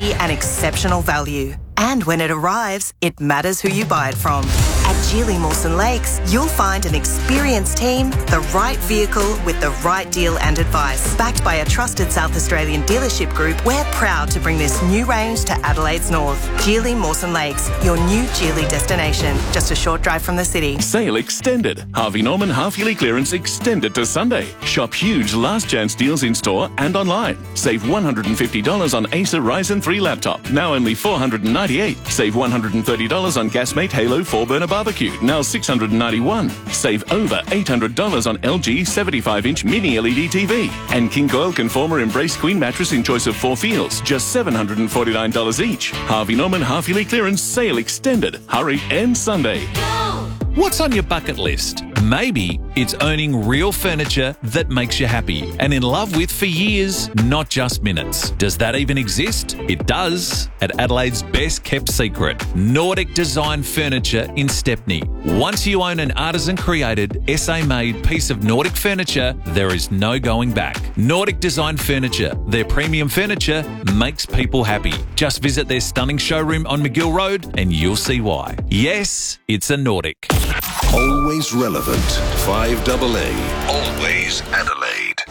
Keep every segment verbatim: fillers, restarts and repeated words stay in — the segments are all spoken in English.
quality and exceptional value. And when it arrives, it matters who you buy it from. At Geely Mawson Lakes, you'll find an experienced team, the right vehicle with the right deal and advice. Backed by a trusted South Australian dealership group, we're proud to bring this new range to Adelaide's north. Geely Mawson Lakes, your new Geely destination. Just a short drive from the city. Sale extended. Harvey Norman half-yearly clearance extended to Sunday. Shop huge last chance deals in store and online. Save one hundred fifty dollars on Acer Ryzen three laptop, now only four hundred ninety-eight dollars. Save one hundred thirty dollars on Gasmate Halo four burner barbecue, now six hundred ninety-one dollars. Save over eight hundred dollars on L G seventy-five inch mini L E D T V. And King Coil Conformer Embrace Queen mattress in choice of four feels, just seven hundred forty-nine dollars each. Harvey Norman half-yearly clearance sale extended. Hurry, end Sunday. What's on your bucket list? Maybe it's owning real furniture that makes you happy and in love with for years, not just minutes. Does that even exist? It does. At Adelaide's best kept secret, Nordic Design Furniture in Stepney. Once you own an artisan-created, S A-made piece of Nordic furniture, there is no going back. Nordic Design Furniture. Their premium furniture makes people happy. Just visit their stunning showroom on McGill Road and you'll see why. Yes, it's a Nordic. Always relevant. five double A. Always Adelaide.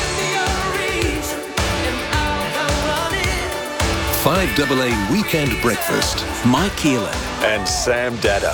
five double A Weekend Breakfast. Mike Keelan and Sam Dado.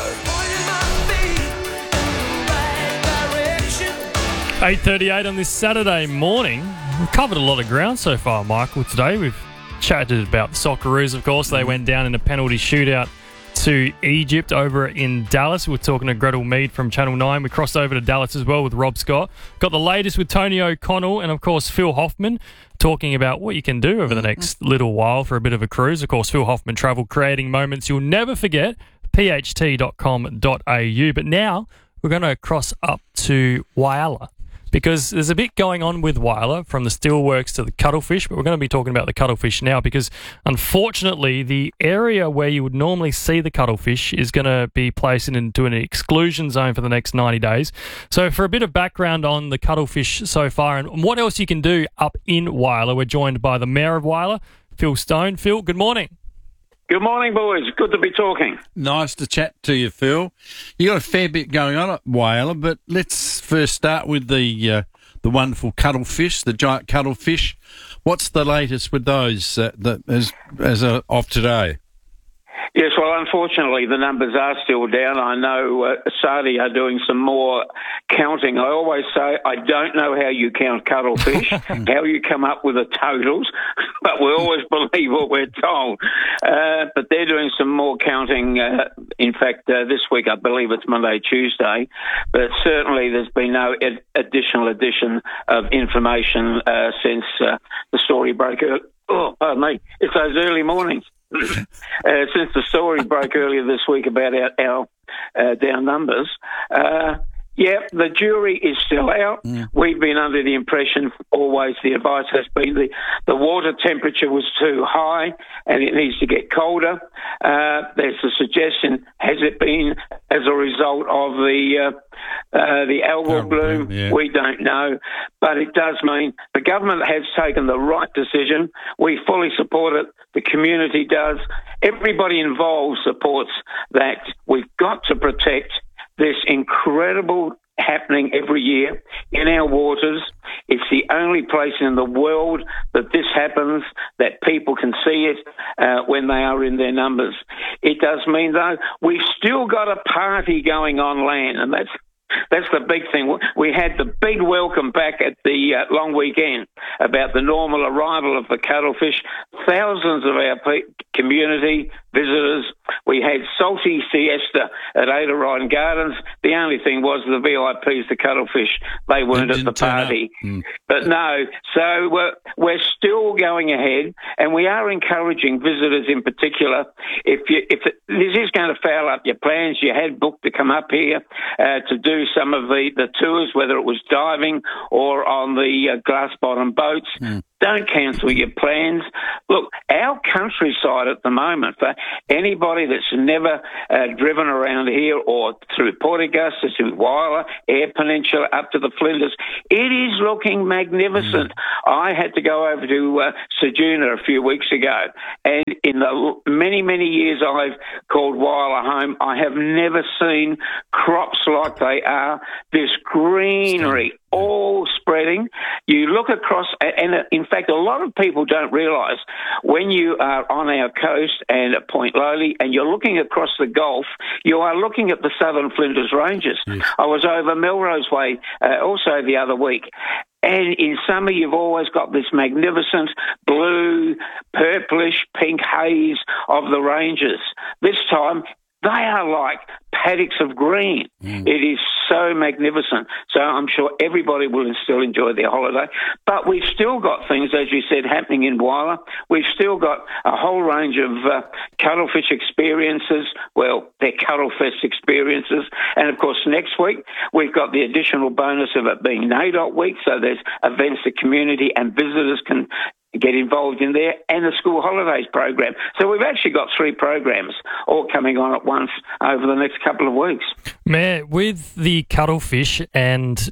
eight thirty-eight on this Saturday morning. We've covered a lot of ground so far, Michael, today. We've chatted about the Socceroos, of course. They went down in a penalty shootout to Egypt over in Dallas. We're talking to Gretel Mead from Channel nine. We crossed over to Dallas as well with Rob Scott. Got the latest with Tony O'Connell and, of course, Phil Hoffman talking about what you can do over the next little while for a bit of a cruise. Of course, Phil Hoffman travel, creating moments you'll never forget, p h t dot com dot a u. But now we're going to cross up to Whyalla, because there's a bit going on with Whyalla, from the steelworks to the cuttlefish, but we're going to be talking about the cuttlefish now because, unfortunately, the area where you would normally see the cuttlefish is going to be placed into an exclusion zone for the next ninety days. So for a bit of background on the cuttlefish so far and what else you can do up in Whyalla, we're joined by the Mayor of Whyalla, Phil Stone. Phil, good morning. Good morning, boys. Good to be talking. Nice to chat to you, Phil. You got a fair bit going on at Whyalla, but let's first start with the uh, the wonderful cuttlefish, the giant cuttlefish. What's the latest with those uh, that as as uh, of today? Yes, well, unfortunately, the numbers are still down. I know uh, Sadi are doing some more counting. I always say I don't know how you count cuttlefish, how you come up with the totals, but we always believe what we're told. Uh, but they're doing some more counting. Uh, in fact, uh, this week, I believe it's Monday, Tuesday. But certainly there's been no ed- additional addition of information uh, since uh, the story broke. Early. Oh, pardon me. It's those early mornings. Uh, since the story broke earlier this week about our, our uh, down numbers, uh, yeah, the jury is still out. Yeah. We've been under the impression, always the advice has been the, the water temperature was too high and it needs to get colder. Uh, there's a suggestion, has it been as a result of the uh, uh, the algal bloom? Yeah. We don't know. But it does mean the government has taken the right decision. We fully support it. The community does. Everybody involved supports that. We've got to protect this incredible happening every year in our waters. It's the only place in the world that this happens, that people can see it uh, when they are in their numbers. It does mean, though, we've still got a party going on land, and that's That's the big thing. We had the big welcome back at the uh, long weekend about the normal arrival of the cuttlefish. Thousands of our pe- community visitors. We had salty siesta at Ada Ryan Gardens. The only thing was the V I Ps, the cuttlefish, they weren't at the party. Mm. But no, so we're, we're still going ahead, and we are encouraging visitors in particular. If you, if it, this is going to foul up your plans, you had booked to come up here uh, to do some of the, the tours, whether it was diving or on the uh, glass bottom boats. Mm. Don't cancel your plans. Look, our countryside at the moment, for anybody that's never uh, driven around here or through Port Augusta, through Wyler, Eyre Peninsula, up to the Flinders, it is looking magnificent. Mm. I had to go over to uh, Ceduna a few weeks ago, and in the many, many years I've called Wyler home, I have never seen crops like they are, this greenery, all spreading. You look across, and in fact, a lot of people don't realise when you are on our coast and at Point Lowly and you're looking across the Gulf, you are looking at the Southern Flinders Ranges. Yes. I was over Melrose Way uh, also the other week. And in summer, you've always got this magnificent blue, purplish, pink haze of the ranges. This time, they are like paddocks of green. Mm. It is so magnificent. So I'm sure everybody will still enjoy their holiday. But we've still got things, as you said, happening in Wyler. We've still got a whole range of uh, cuttlefish experiences. Well, they're Cuttlefest experiences. And, of course, next week we've got the additional bonus of it being NAIDOC week. So there's events the community and visitors can get involved in there, and the school holidays program. So we've actually got three programs all coming on at once over the next couple of weeks. Mayor, with the cuttlefish and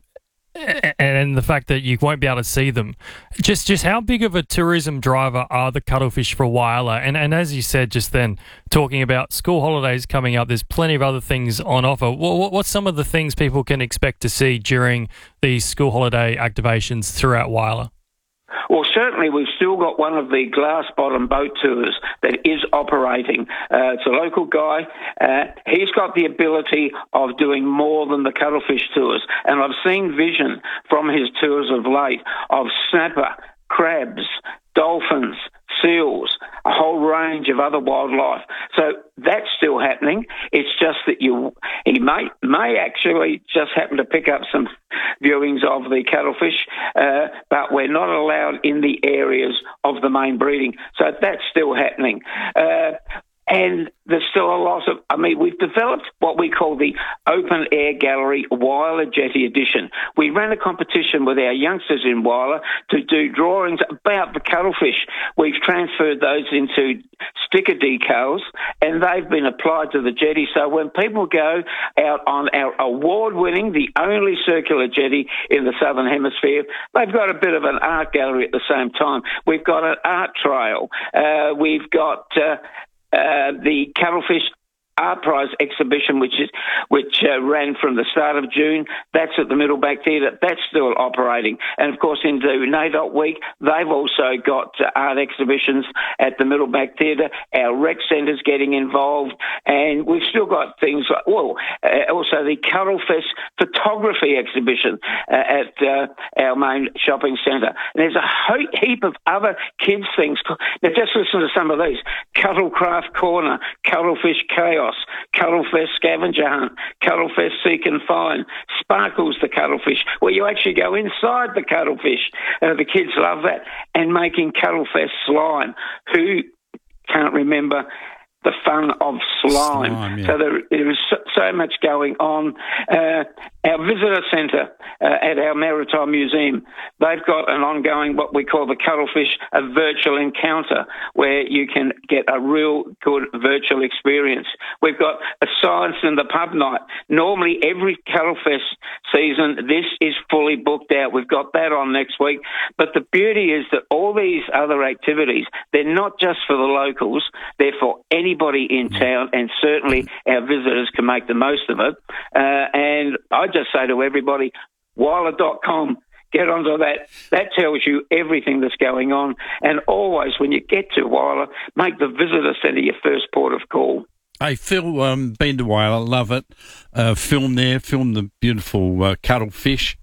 and the fact that you won't be able to see them, just just how big of a tourism driver are the cuttlefish for Wyler? And and as you said just then, talking about school holidays coming up, there's plenty of other things on offer. What, what's some of the things people can expect to see during these school holiday activations throughout Wyler? Well, certainly we've still got one of the glass bottom boat tours that is operating. Uh, it's a local guy. Uh, he's got the ability of doing more than the cuttlefish tours. And I've seen vision from his tours of late of snapper, crabs, dolphins, seals, a whole range of other wildlife. So that's still happening. It's just that you he may may actually just happen to pick up some viewings of the cuttlefish, uh, but we're not allowed in the areas of the main breeding. So that's still happening. Uh, And there's still a lot of, I mean, we've developed what we call the Open Air Gallery Wyler Jetty Edition. We ran a competition with our youngsters in Wyler to do drawings about the cuttlefish. We've transferred those into sticker decals, and they've been applied to the jetty. So when people go out on our award-winning, the only circular jetty in the Southern Hemisphere, they've got a bit of an art gallery at the same time. We've got an art trail. Uh, we've got... Uh, Uh, the Cuttlefish Art Prize exhibition, which is which uh, ran from the start of June. That's at the Middleback Theatre. That's still operating. And, of course, into NAIDOC Week, they've also got uh, art exhibitions at the Middleback Theatre. Our rec centre's getting involved. And we've still got things like, well, uh, also the Cuttlefest photography exhibition uh, at uh, our main shopping centre. And there's a ho- heap of other kids' things. Now, just listen to some of these. Cuttlecraft Corner, Cuttlefish Chaos, Cuttlefest Scavenger Hunt, Cuttlefest Seek and Find, Sparkles the Cuttlefish, where you actually go inside the cuttlefish. Uh, the kids love that. And making Cuttlefest slime. Who can't remember the fun of slime? slime yeah. So there, there is so, so much going on. Uh, our visitor centre uh, at our Maritime Museum, they've got an ongoing, what we call the Cuttlefish, a virtual encounter, where you can get a real good virtual experience. We've got a Science in the Pub night. Normally, every Cuttlefest season, this is fully booked out. We've got that on next week. But the beauty is that all these other activities, they're not just for the locals, they're for anybody in town, and certainly our visitors can make the most of it. Uh, and I just say to everybody, wyler dot com, get onto that. That tells you everything that's going on. And always, when you get to Wyler, make the visitor centre your first port of call. Hey, Phil, um, been to Wyler, love it. Uh, film there, film the beautiful uh, cuttlefish.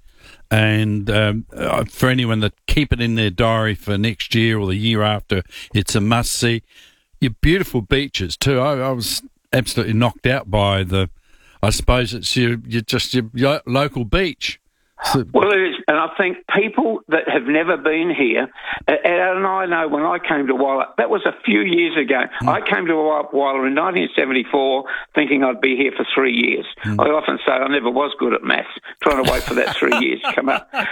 And um, uh, for anyone that keep it in their diary for next year or the year after, it's a must-see. Your beautiful beaches, too. I, I was absolutely knocked out by the... I suppose it's your, your just your, your local beach. So, well, it is, and I think people that have never been here, and I know when I came to Wyler, that was a few years ago. Mm. I came to Wyler in nineteen seventy-four thinking I'd be here for three years. Mm. I often say I never was good at maths, trying to wait for that three years to come up.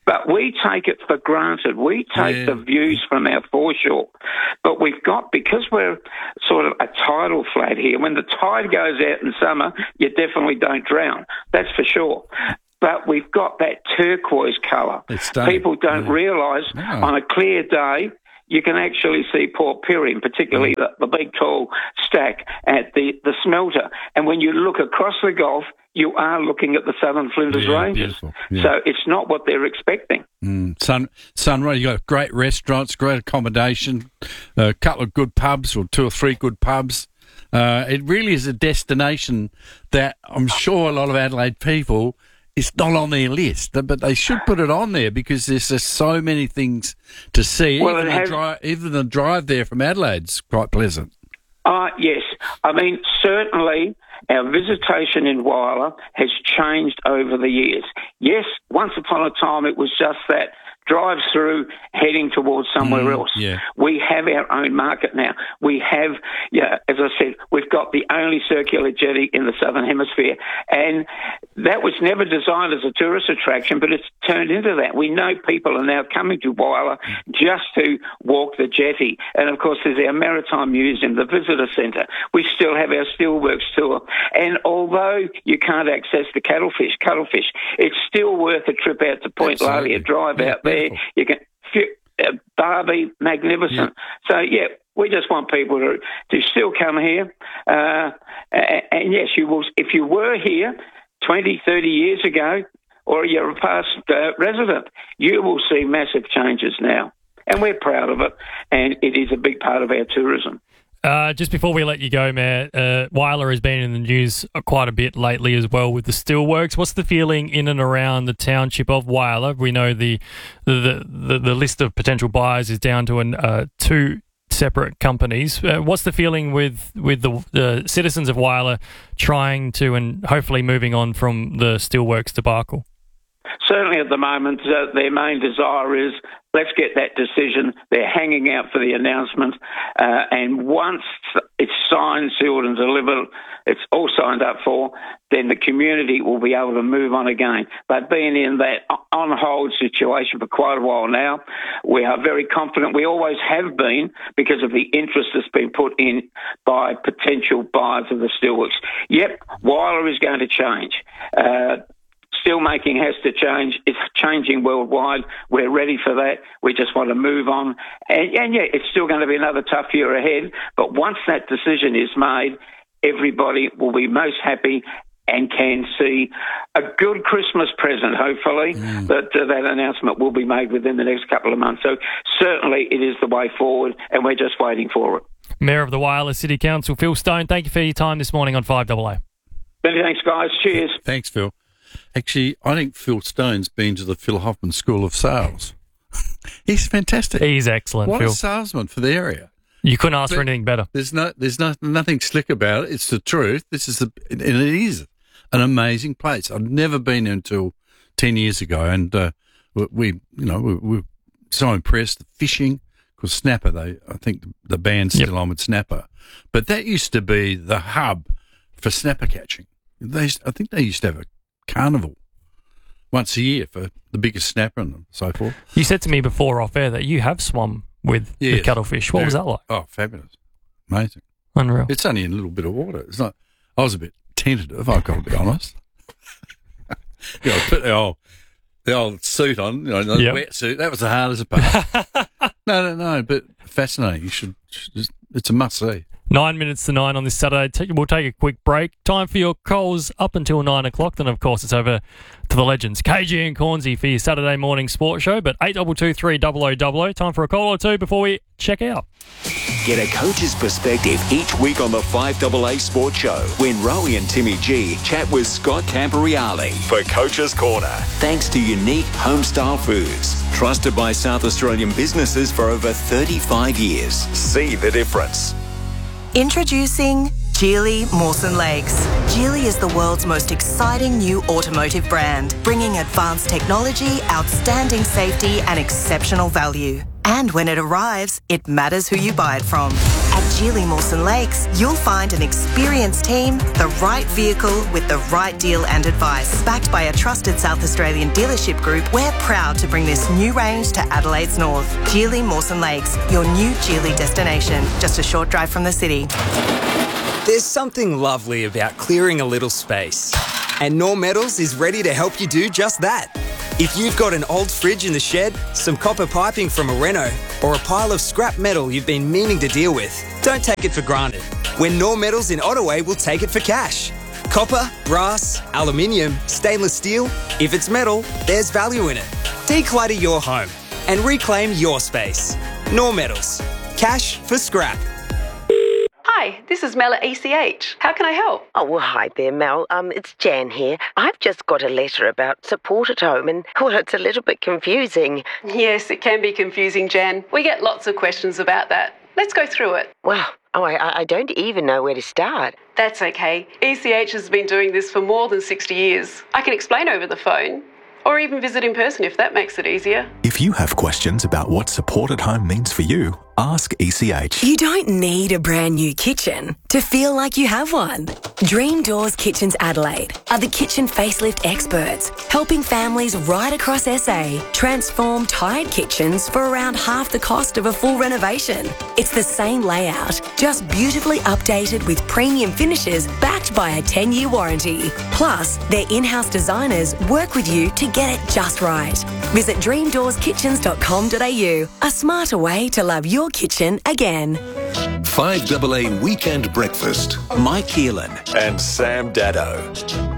But we take it for granted. We take Yeah. the views from our foreshore. But we've got, because we're sort of a tidal flat here, when the tide goes out in summer, you definitely don't drown. That's for sure. But we've got that turquoise colour. It's stunning. People don't Yeah. realise No. on a clear day, you can actually see Port Pirie, and particularly the, the big tall stack at the, the smelter. And when you look across the Gulf, you are looking at the Southern Flinders Yeah, Ranges. beautiful. Yeah. So it's not what they're expecting. Mm, Sun, Sunray, you got great restaurants, great accommodation, a couple of good pubs or two or three good pubs. Uh, it really is a destination that I'm sure a lot of Adelaide people, it's not on their list, but they should put it on there because there's just so many things to see. Well, even, it the has- drive, even the drive there from Adelaide's quite pleasant. Uh, yes. I mean, certainly our visitation in Whyalla has changed over the years. Yes, once upon a time it was just that drive through heading towards somewhere Mm, else. yeah. We have our own market now. We have, yeah, as I said, we've got the only circular jetty in the Southern Hemisphere. And that was never designed as a tourist attraction, but it's turned into that. We know people are now coming to Whyalla just to walk the jetty. And, of course, there's our Maritime Museum, the Visitor Centre. We still have our Steelworks tour. And although you can't access the cuttlefish, cuttlefish, it's still worth a trip out to Point Absolutely. Lally, a drive Yeah, out there. beautiful. You can, uh, Barbie, magnificent. So, yeah, we just want people to, to still come here. Uh, and, and, yes, you will. If you were here twenty, thirty years ago, or you're a past uh, resident, you will see massive changes now. And we're proud of it, and it is a big part of our tourism. Uh, just before we let you go, Mayor, uh, Whyalla has been in the news quite a bit lately as well with the steelworks. What's the feeling in and around the township of Whyalla? We know the the, the, the list of potential buyers is down to an, uh, two separate companies. Uh, what's the feeling with, with the, the citizens of Whyalla trying to and hopefully moving on from the steelworks debacle? Certainly at the moment, uh, their main desire is let's get that decision. They're hanging out for the announcement. Uh, and once it's signed, sealed and delivered, it's all signed up for, then the community will be able to move on again. But being in that on-hold situation for quite a while now, we are very confident. We always have been because of the interest that's been put in by potential buyers of the steelworks. Yep, Whyalla is going to change. Uh, Steelmaking has to change. It's changing worldwide. We're ready for that. We just want to move on. And, and yeah, it's still going to be another tough year ahead. But once that decision is made, everybody will be most happy and can see a good Christmas present, hopefully, mm. that uh, that announcement will be made within the next couple of months. So certainly it is the way forward, and we're just waiting for it. Mayor of the Whyalla City Council, Phil Stone, thank you for your time this morning on five A A. Many thanks, guys. Cheers. Thanks, Phil. Actually, I think Phil Stone's been to the Phil Hoffman School of Sales. He's fantastic. He's excellent, what Phil. a salesman for the area. You couldn't ask but for anything better. There's no, there's no, nothing slick about it. It's the truth. This is the, and it is an amazing place. I'd never been there until ten years ago, and uh, we, you know, we, we were so impressed. The fishing, because Snapper, they, I think the band's yep. still on with Snapper, but that used to be the hub for snapper catching. They, I think they used to have a carnival once a year for the biggest snapper and so forth. You said to me before off air that you have swum with yes. the cuttlefish. What Very, was that like? Oh, fabulous. Amazing. Unreal. It's only in a little bit of water. It's not. I was a bit tentative, I've got to be honest. you know, put the old, the old suit on, you know, the yep. wetsuit. That was the hardest part. no, no, no, but fascinating. You should, just, it's a must-see. Nine minutes to nine on this Saturday. We'll take a quick break. Time for your calls up until nine o'clock. Then, of course, it's over to the legends, K G and Cornsey, for your Saturday morning sports show. But eight two two three double oh double oh. Time for a call or two before we check out. Get a coach's perspective each week on the five A A Sports Show when Rowie and Timmy G chat with Scott Camporeale for Coach's Corner. Thanks to Unique Homestyle Foods, trusted by South Australian businesses for over thirty-five years. See the difference. Introducing Geely Mawson Lakes. Geely is the world's most exciting new automotive brand, bringing advanced technology, outstanding safety and exceptional value. And when it arrives, it matters who you buy it from. At Geely Mawson Lakes, you'll find an experienced team, the right vehicle with the right deal and advice. Backed by a trusted South Australian dealership group, we're proud to bring this new range to Adelaide's north. Geely Mawson Lakes, your new Geely destination, just a short drive from the city. There's something lovely about clearing a little space. And Norm Metals is ready to help you do just that. If you've got an old fridge in the shed, some copper piping from a reno, or a pile of scrap metal you've been meaning to deal with, don't take it for granted. When Norm Metals in Ottaway will take it for cash. Copper, brass, aluminium, stainless steel, if it's metal, there's value in it. Declutter your home and reclaim your space. Norm Metals. Cash for scrap. Hi, this is Mel at E C H. How can I help? Oh, well, hi there, Mel. Um, it's Jan here. I've just got a letter about support at home and, well, it's a little bit confusing. Yes, it can be confusing, Jan. We get lots of questions about that. Let's go through it. Well, oh, I, I don't even know where to start. That's okay. E C H has been doing this for more than sixty years. I can explain over the phone. Or even visit in person if that makes it easier. If you have questions about what support at home means for you, ask E C H. You don't need a brand new kitchen to feel like you have one. Dream Doors Kitchens Adelaide are the kitchen facelift experts, helping families right across S A transform tired kitchens for around half the cost of a full renovation. It's the same layout, just beautifully updated with premium finishes backed by a ten-year warranty. Plus, their in-house designers work with you to get it just right. Visit dream doors kitchens dot com dot a u, a smarter way to love your kitchen again. five A A Weekend Breakfast. Mike Keelan and Sam Daddo.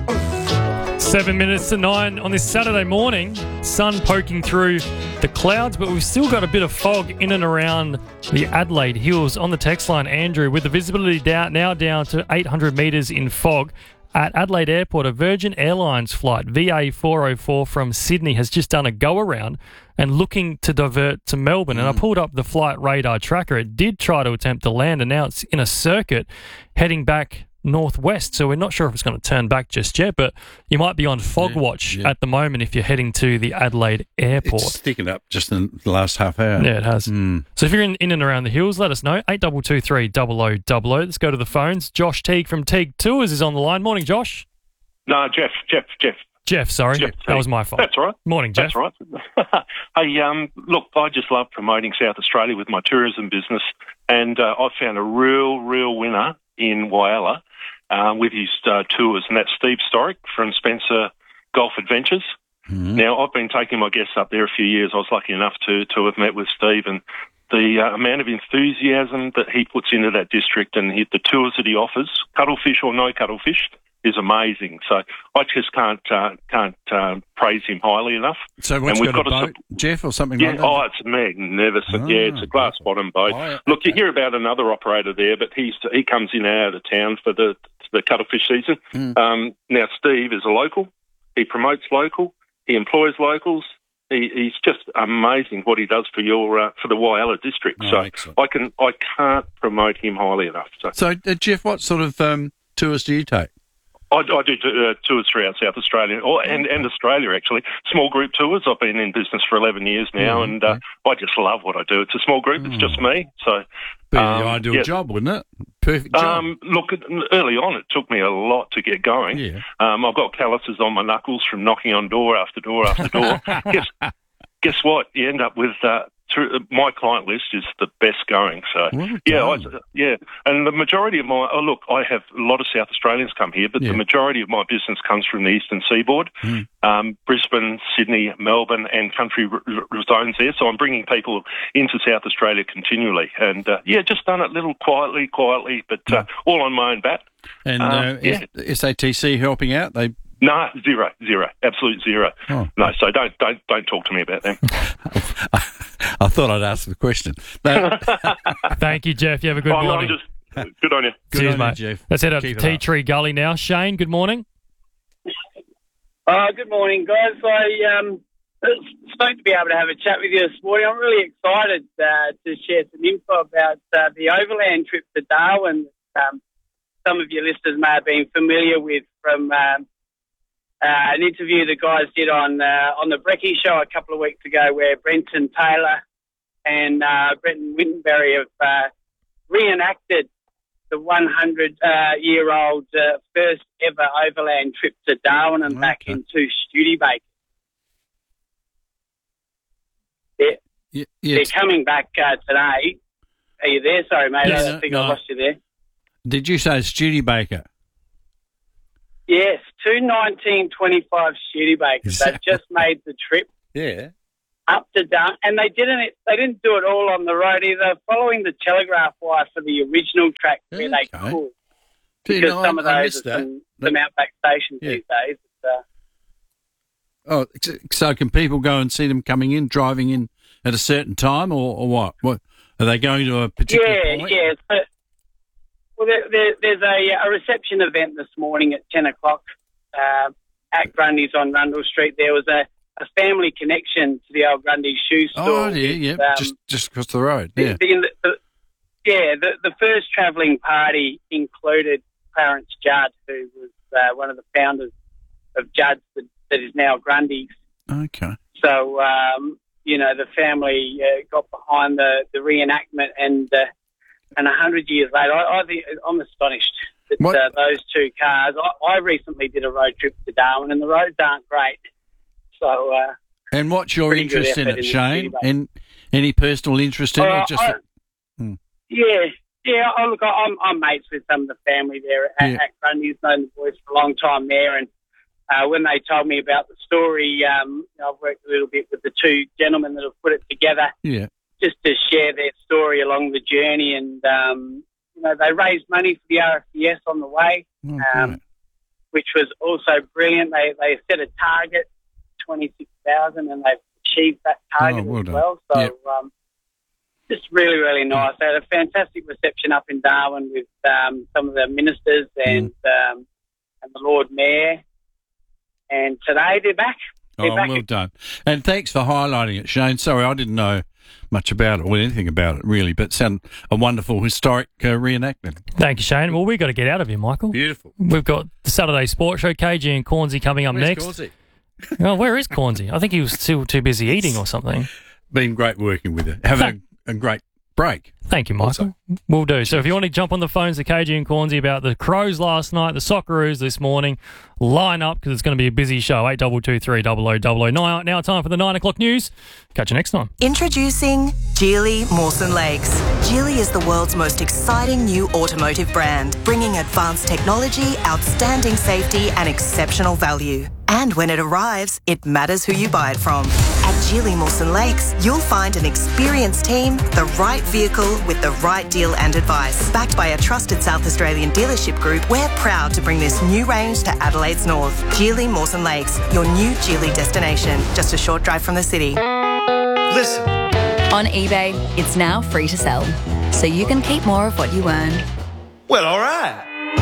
Seven minutes to nine on this Saturday morning. Sun poking through the clouds, but we've still got a bit of fog in and around the Adelaide Hills. On the text line, Andrew, with the visibility down, now down to eight hundred metres in fog. At Adelaide Airport, a Virgin Airlines flight, V A four oh four from Sydney, has just done a go-around and looking to divert to Melbourne. Mm. And I pulled up the flight radar tracker. It did try to attempt to land, and now it's in a circuit heading back northwest. So we're not sure if it's going to turn back just yet, but you might be on fog yeah, watch yeah. at the moment if you're heading to the Adelaide Airport. It's sticking up just in the last half hour. Yeah, it has. Mm. So if you're in, in and around the hills, let us know. eight two two three double oh double oh. Let's go to the phones. Josh Teague from Teague Tours is on the line. Morning, Josh. No, Jeff, Jeff, Jeff. Jeff, sorry. Jeff, that was my fault. That's all right. Morning, Jeff. That's right. Hey, um, look, I just love promoting South Australia with my tourism business, and uh, I've found a real, real winner in Whyalla uh, with his uh, tours, and that's Steve Storick from Spencer Golf Adventures. Mm-hmm. Now, I've been taking my guests up there a few years. I was lucky enough to, to have met with Steve, and the uh, amount of enthusiasm that he puts into that district and he, the tours that he offers, cuttlefish or no cuttlefish, is amazing. So I just can't uh, can't uh, praise him highly enough. So what's and we've got, got a boat, su- Jeff, or something yeah, like that? Oh, it's magnificent. Oh, yeah, it's a glass bottom boat. Oh, yeah. Look, you hear about another operator there, but he's he comes in and out of town for the the cuttlefish season. Mm. Um, now, Steve is a local. He promotes local. He employs locals. He, he's just amazing what he does for your uh, for the Whyalla district. Oh, so excellent. I can I can't promote him highly enough. So, so uh, Jeff, what sort of um, tours do you take? I, I do uh, tours throughout South Australia, or, and, and Australia, actually. Small group tours. I've been in business for eleven years now, mm-hmm. and uh, I just love what I do. It's a small group. Mm. It's just me. So, Be um, the ideal yeah. job, wouldn't it? Perfect job. Um, look, early on, it took me a lot to get going. Yeah. Um, I've got calluses on my knuckles from knocking on door after door after door. guess, guess what? You end up with... Uh, Through, my client list is the best going. So, well yeah, I, yeah. And the majority of my, oh, look, I have a lot of South Australians come here, but yeah. the majority of my business comes from the eastern seaboard, mm. um, Brisbane, Sydney, Melbourne, and country r- r- zones there. So I'm bringing people into South Australia continually. And, uh, yeah, just done it little quietly, quietly, but uh, all on my own bat. And um, uh, yeah. S A T C helping out? They No, zero, zero, absolute zero. Oh. No, so don't don't don't talk to me about them. I thought I'd ask the question. No. Thank you, Jeff. You have a good oh, morning. No, I'm just, good on you. Good Cheers, on mate. You, Jeff. Let's head up to Tea Tree Gully now. Shane, good morning. Uh, good morning, guys. I um, spoke to be able to have a chat with you this morning. I'm really excited uh, to share some info about uh, the overland trip to Darwin. Um, some of your listeners may have been familiar with from um, uh, an interview the guys did on uh, on the Brekkie show a couple of weeks ago, where Brenton Taylor and uh, Brenton Wittenberry have uh, reenacted the one hundred uh, year old uh, first ever overland trip to Darwin and okay. back into Studebaker. They're, yeah, yeah, they're coming back uh, today. Are you there? Sorry, mate. Yes, I think no. I lost you there. Did you say Studebaker? Yes, two nineteen twenty-five Studebakers. They've just made the trip. Yeah. Up to Darwin, and they didn't. They didn't do it all on the road either. Following the telegraph wire for the original track where okay. they could, Dude, because no, some of I those missed are that. some, some outback stations Yeah. these days. Uh, Oh, so can people go and see them coming in, driving in at a certain time, or, or what? What are they going to a particular yeah, point? yeah. So, well, there, there, there's a, a reception event this morning at ten o'clock uh, at Grundy's on Rundle Street. There was a, a family connection to the old Grundy's shoe store. Oh, yeah, yeah, with, um, just just across the road. Yeah, The, the, the, yeah, the, the first travelling party included Clarence Judd, who was uh, one of the founders of Judd's that, that is now Grundy's. Okay. So, um, you know, the family uh, got behind the, the reenactment, and uh, and a hundred years later, I, I think I'm astonished that uh, those two cars. I, I recently did a road trip to Darwin, and the roads aren't great. So, uh, And what's your pretty good interest in effort it, in Shane? Studebaker. And any personal interest in Uh, it? Just I- Hmm. Yeah, yeah. I look, I'm, I'm mates with some of the family there at, Yeah. at Grundy's. Known the boys for a long time there, and uh, when they told me about the story, um, you know, I've worked a little bit with the two gentlemen that have put it together, yeah. just to share their story along the journey. And um, you know, they raised money for the R F C S on the way, Oh, um, great. which was also brilliant. They they set a target, twenty six thousand, and they've achieved that target Oh, well as done. well. So. Yep. Um, Just really, really nice. They had a fantastic reception up in Darwin with um, some of the ministers and Mm. um, and the Lord Mayor. And today they're back. They're Oh, back. well done. And thanks for highlighting it, Shane. Sorry, I didn't know much about it or anything about it, really, but it sounded a wonderful historic uh, reenactment. Thank you, Shane. Well, we've got to get out of here, Michael. Beautiful. We've got the Saturday Sports Show, K G and Cornsey coming up Where's next. Cornsey? Oh, where is Cornsey? I think he was still too busy eating or something. Been great working with you. Having a, a great break. Thank you, Michael. Will do. So if you want to jump on the phones to K G and Cornsey about the Crows last night, the Socceroos this morning, line up because it's going to be a busy show. eight two two three double oh double oh. Now, now time for the nine o'clock news. Catch you next time. Introducing Geely Mawson Lakes. Geely is the world's most exciting new automotive brand, bringing advanced technology, outstanding safety and exceptional value. And when it arrives, it matters who you buy it from. At Geely Mawson Lakes, you'll find an experienced team, the right vehicle with the right deal and advice. Backed by a trusted South Australian dealership group, we're proud to bring this new range to Adelaide's north. Geely Mawson Lakes, your new Geely destination, just a short drive from the city. Listen. On eBay, it's now free to sell, so you can keep more of what you earn. Well, all right.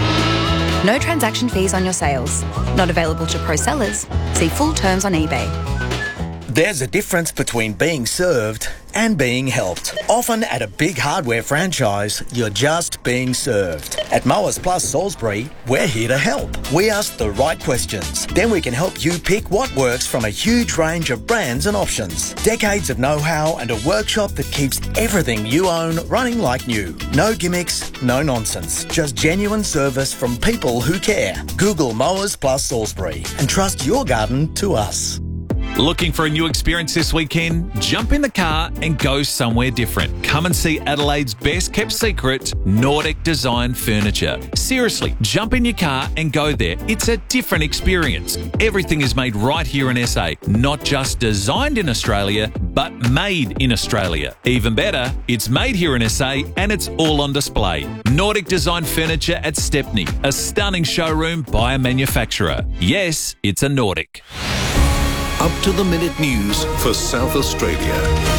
No transaction fees on your sales. Not available to pro sellers. See full terms on eBay. There's a difference between being served and being helped. Often at a big hardware franchise, you're just being served. At Mowers Plus Salisbury, we're here to help. We ask the right questions. Then we can help you pick what works from a huge range of brands and options. Decades of know-how and a workshop that keeps everything you own running like new. No gimmicks, no nonsense. Just genuine service from people who care. Google Mowers Plus Salisbury and trust your garden to us. Looking for a new experience this weekend? Jump in the car and go somewhere different. Come and see Adelaide's best kept secret, Nordic Design Furniture. Seriously, jump in your car and go there. It's a different experience. Everything is made right here in S A. Not just designed in Australia, but made in Australia. Even better, it's made here in S A and it's all on display. Nordic Design Furniture at Stepney, a stunning showroom by a manufacturer. Yes, it's a Nordic. Up-to-the-minute news for South Australia.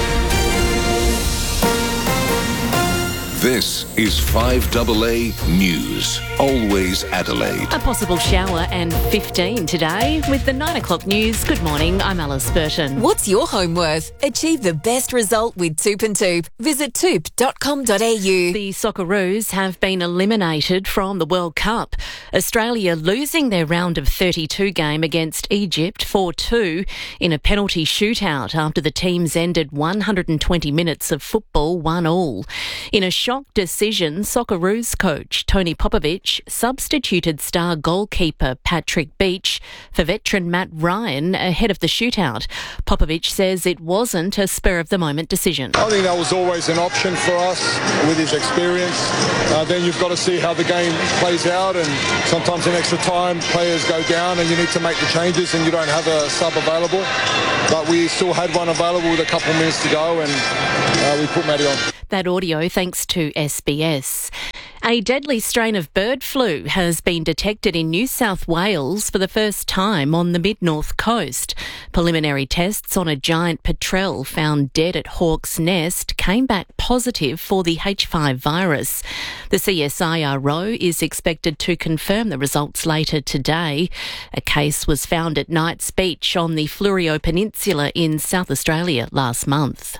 This is five A A News. Always Adelaide. A possible shower and fifteen today. With the nine o'clock news, good morning, I'm Alice Burton. What's your home worth? Achieve the best result with Toop and Toop. Visit toop dot com dot a u. The Socceroos have been eliminated from the World Cup. Australia losing their round of thirty-two game against Egypt four two in a penalty shootout after the teams ended one hundred twenty minutes of football one all. In a shock shock decision, Socceroos coach Tony Popovic substituted star goalkeeper Patrick Beach for veteran Matt Ryan ahead of the shootout. Popovic says it wasn't a spur-of-the-moment decision. I think that was always an option for us with his experience. Uh, then you've got to see how the game plays out, and sometimes in extra time players go down and you need to make the changes and you don't have a sub available. But we still had one available with a couple of minutes to go, and uh, we put Matty on. That audio thanks to S B S. A deadly strain of bird flu has been detected in New South Wales for the first time on the mid-north coast. Preliminary tests on a giant petrel found dead at Hawke's Nest came back positive for the H five virus. The C S I R O is expected to confirm the results later today. A case was found at Knights Beach on the Fleurieu Peninsula in South Australia last month.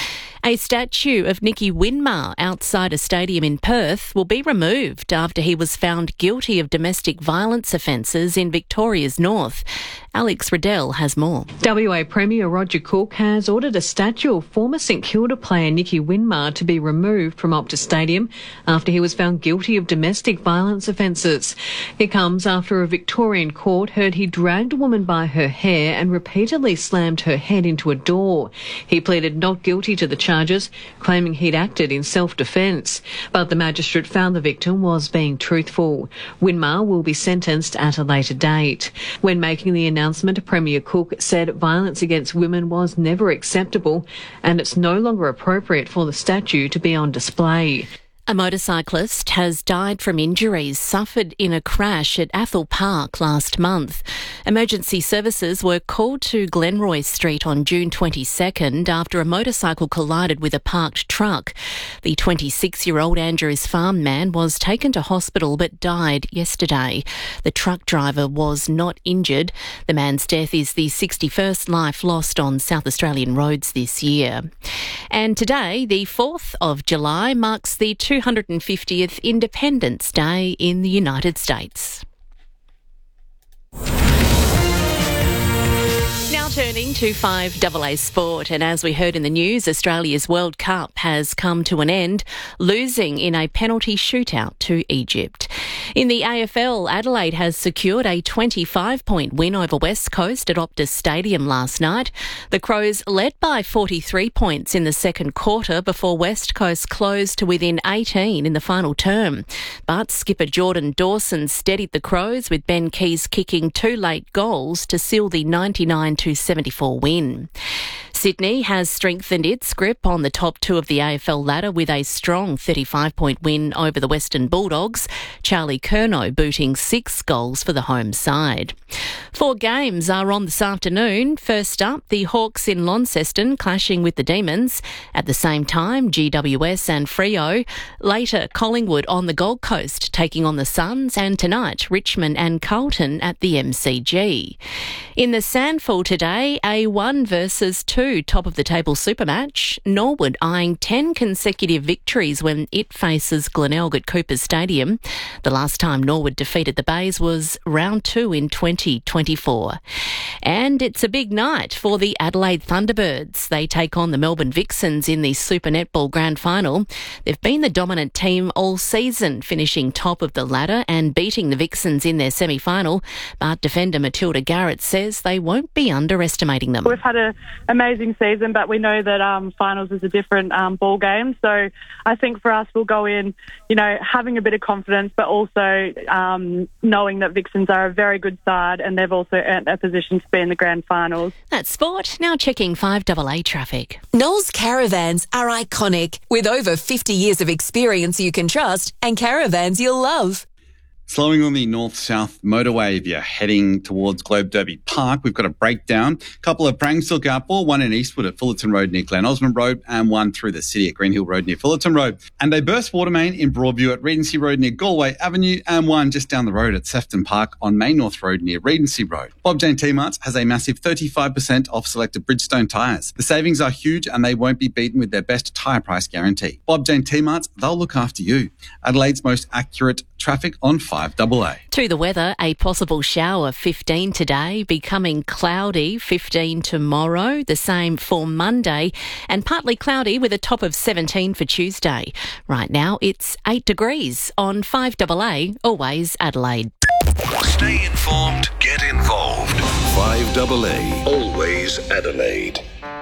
A statue of Nicky Winmar outside a stadium in Perth will be removed after he was found guilty of domestic violence offences in Victoria's north. Alex Riddell has more. W A Premier Roger Cook has ordered a statue of former St Kilda player Nicky Winmar to be removed from Optus Stadium after he was found guilty of domestic violence offences. It comes after a Victorian court heard he dragged a woman by her hair and repeatedly slammed her head into a door. He pleaded not guilty to the charges, claiming he'd acted in self-defence. But the magistrate found the victim was being truthful. Winmar will be sentenced at a later date. When making the announcement, Premier Cook said violence against women was never acceptable and it's no longer appropriate for the statue to be on display. A motorcyclist has died from injuries suffered in a crash at Athol Park last month. Emergency services were called to Glenroy Street on June twenty-second after a motorcycle collided with a parked truck. The twenty-six-year-old Andrews Farm man was taken to hospital but died yesterday. The truck driver was not injured. The man's death is the sixty-first life lost on South Australian roads this year. And today, the fourth of July, marks the two hundred fiftieth Independence Day in the United States. Now turning to five double A Sport, and as we heard in the news, Australia's World Cup has come to an end, losing in a penalty shootout to Egypt. In the A F L, Adelaide has secured a twenty-five point win over West Coast at Optus Stadium last night. The Crows led by forty-three points in the second quarter before West Coast closed to within eighteen in the final term. But skipper Jordan Dawson steadied the Crows, with Ben Keys kicking two late goals to seal the ninety-nine to seventy-four win. Sydney has strengthened its grip on the top two of the A F L ladder with a strong thirty-five point win over the Western Bulldogs, Charlie Curnow booting six goals for the home side. Four games are on this afternoon. First up, the Hawks in Launceston clashing with the Demons. At the same time, G W S and Freo. Later, Collingwood on the Gold Coast taking on the Suns, and tonight, Richmond and Carlton at the M C G. In the Sandful today, a one versus two top-of-the-table super match. Norwood eyeing ten consecutive victories when it faces Glenelg at Coopers Stadium. The last time Norwood defeated the Bays was round two in twenty twenty-four. And it's a big night for the Adelaide Thunderbirds. They take on the Melbourne Vixens in the Super Netball Grand Final. They've been the dominant team all season, finishing top of the ladder and beating the Vixens in their semi-final. But defender Matilda Garrett says they won't be underestimating them. We've had an amazing season, but we know that um, finals is a different um, ball game. So I think for us, we'll go in, you know, having a bit of confidence, but also um, knowing that Vixens are a very good side and they've also earned a position to be in the grand finals. That's sport. Now checking five double A traffic. Knowles Caravans are iconic, with over fifty years of experience you can trust and caravans you'll love. Slowing on the north-south motorway if you're heading towards Globe Derby Park. We've got a breakdown. A couple of pranks to look out for, one in Eastwood at Fullerton Road near Glen Osmond Road, and one through the city at Greenhill Road near Fullerton Road. And a burst water main in Broadview at Regency Road near Galway Avenue, and one just down the road at Sefton Park on Main North Road near Regency Road. Bob Jane T-Marts has a massive thirty-five percent off selected Bridgestone tyres. The savings are huge and they won't be beaten with their best tyre price guarantee. Bob Jane T-Marts, they'll look after you. Adelaide's most accurate traffic on five A A. To the weather, a possible shower fifteen today, becoming cloudy fifteen tomorrow, the same for Monday, and partly cloudy with a top of seventeen for Tuesday. Right now it's eight degrees on five A A, always Adelaide. Stay informed, get involved. five A A, always Adelaide.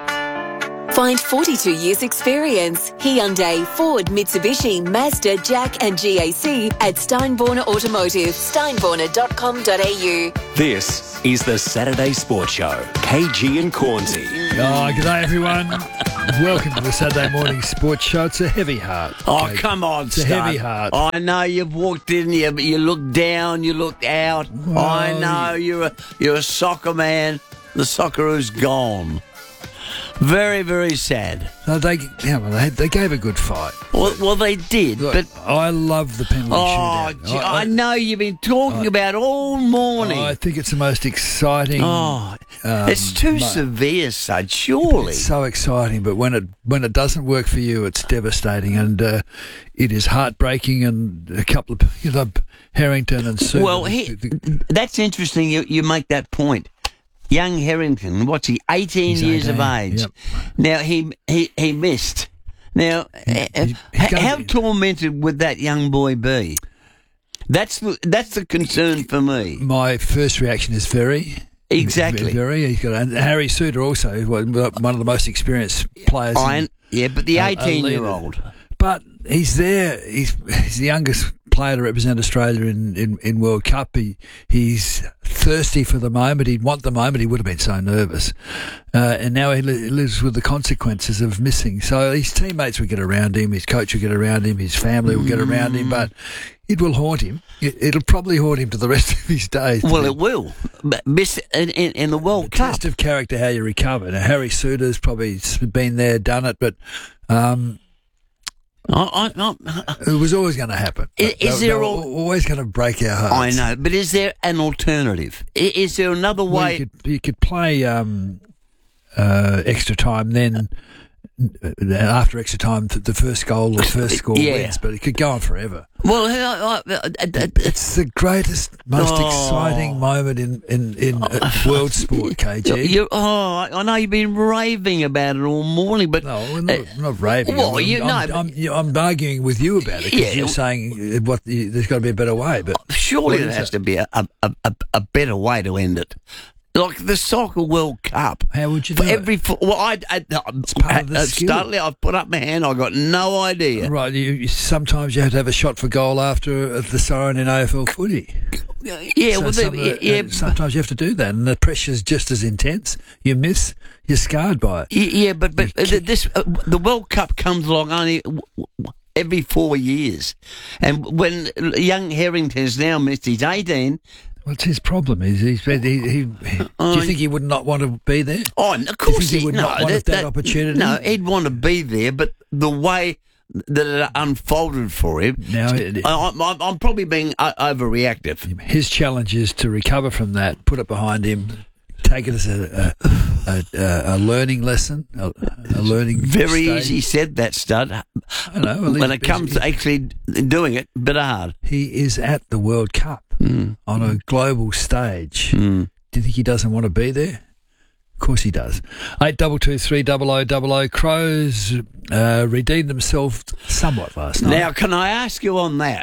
Find forty-two years experience. Hyundai, Ford, Mitsubishi, Mazda, Jack and G A C at Steinborner Automotive, steinborner dot com dot a u. This is the Saturday Sports Show. K G and Cornsey. Oh, good day, everyone. Welcome to the Saturday morning sports show. It's a heavy heart. Oh, okay? come on, It's a Stud. heavy heart. I know you've walked in here, but you look down, you look out. Well, I know you're a, you're a soccer man. The Socceroos gone. Very, very sad. No, they, yeah, well, they, they gave a good fight. Well, well they did, Look, but... I love the penalty Oh, shootout. gee, I, I know you've been talking I- about all morning. I think it's the most exciting. Oh, um, it's too mo- severe, Sud, surely. It's so exciting, but when it when it doesn't work for you, it's devastating, and uh, it is heartbreaking. And a couple of you know, Harrington and Sue. Well, he, that's interesting you, you make that point. Young Harrington, what's he, eighteen He's years of eighteen, age. yep. Now, he, he he missed. Now, uh, h- how tormented would that young boy be? That's the, that's the concern for me. My first reaction is very. Exactly. Very. He's got, and Harry Suter also, one of the most experienced players. I, in, yeah, but the a- a eighteen-year-old. leader. But he's there. He's he's the youngest player to represent Australia in, in, in World Cup. He he's thirsty for the moment. He'd want the moment. He would have been so nervous, uh, and now he li- lives with the consequences of missing. So his teammates will get around him. His coach will get around him. His family will get around him. But it will haunt him. It, it'll probably haunt him to the rest of his days. Well, it will. But miss in, in, in the World the Cup. Test of character, how you recover. Now, Harry Suter's probably been there, done it, but. Um, I, I, I, It was always going to happen. Is, They- is they there were al- always going to break our hearts? I know, but is there an alternative? I- Is there another Well, way? you could, you could play um, uh, extra time, then uh, after extra time, th- the first goal or first score Yeah. wins, but it could go on forever. Well, I, I, I, I, It's the greatest, most Oh. exciting moment in in, in uh, world sport, K G. you oh, I know you've been raving about it all morning, but no, we're not, we're not raving. Well, I'm, you I'm, know, I'm, but- I'm, you- I'm arguing with you about it because Yeah. you're saying uh, what the, there's got to be a better way. But surely what there is has it? to be a, a, a, a better way to end it. Like the Soccer World Cup. How would you For do every it? fo- well, I, I, It's part of the uh, skill. Studley, I've put up my hand. I got no idea. Right, you, you, sometimes you have to have a shot for goal after uh, the siren in A F L footy. Yeah, So well, some, the, uh, yeah, uh, sometimes you have to do that, and the pressure's just as intense. You miss, you're scarred by it. Y- Yeah, but but uh, this uh, the World Cup comes along only w- w- every four years, and when young Harrington's now missed, he's eighteen. What's his problem? Is he's he, he, he, do you think he would not want to be there? Oh, of Do you course think he he would no, not want that opportunity? No, he'd want to be there, but the way that it unfolded for him, Now, it- I, I'm, I'm probably being uh, overreactive. His challenge is to recover from that, put it behind him, take it as a a, a, a learning lesson, a, a learning. Very stage. easy said that, Stud. I know. well, when he's- it comes to actually doing it, bit hard. He is at the World Cup Mm. on a global stage. Mm. Do you think he doesn't want to be there? Of course he does. Eight double two three double o double o. Crows uh, redeemed themselves somewhat last night. Now, can I ask you on that?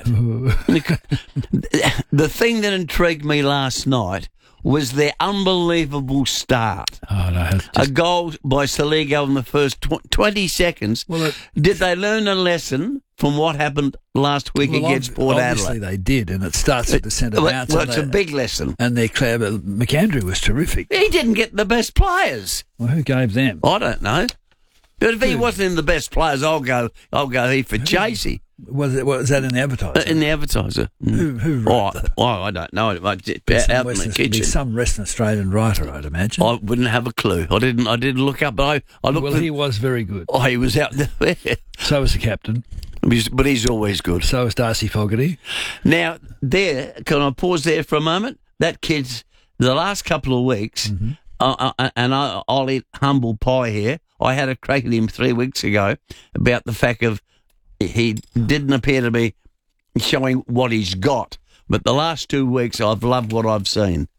The thing that intrigued me last night was their unbelievable start. Oh, no, it's A goal by Saligo in the first tw- twenty seconds. Well, it- Did they learn a lesson from what happened last week Well, against ob- Port obviously Adelaide? they did, and it starts at the centre Well, bounce. well, and it's a they- big lesson. And their clever McAndrew was terrific. He didn't get the best players. Well, who gave them? I don't know. But if he wasn't in the best players, I'll go. I'll go here for Chasey. Was it? Was that in the advertiser? Uh, in the advertiser. Mm. Who, who wrote Oh, that? oh, I don't know. It might just be Be some out in Western- the be kitchen. some Western Australian writer, I'd imagine. I wouldn't have a clue. I didn't. I didn't look up. But I, I looked. well, at, he was very good. oh, he was out there. So was the captain. He's- but he's always good. So was Darcy Fogarty. Now, there. Can I pause there for a moment? That kid's the last couple of weeks, Mm-hmm. uh, uh, and I, I'll eat humble pie here. I had a crack at him three weeks ago about the fact of he didn't appear to be showing what he's got. But the last two weeks, I've loved what I've seen.